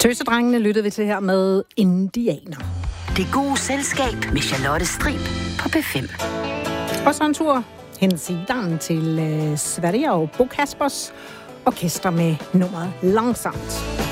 Tøsedrengene lyttede vi til her med Indianer. Det gode selskab med Charlotte Strib på P5. Og så en tur hen siden til Sverige og Bo Kaspers orkester med nummeret Langsomt.